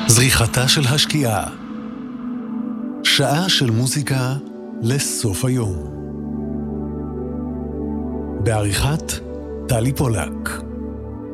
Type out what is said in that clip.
זריחתה של השקיעה. שעה של מוזיקה לסוף היום. בעריכת טלי פולק.